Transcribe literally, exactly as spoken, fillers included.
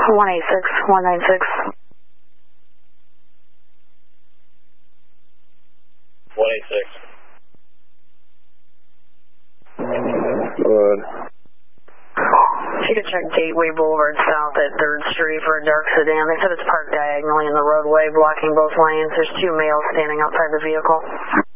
one eight six, one nine six. one eight six. Good. You can check Gateway Boulevard South at third Street for a dark sedan. They said it's parked diagonally in the roadway, blocking both lanes. There's two males standing outside the vehicle.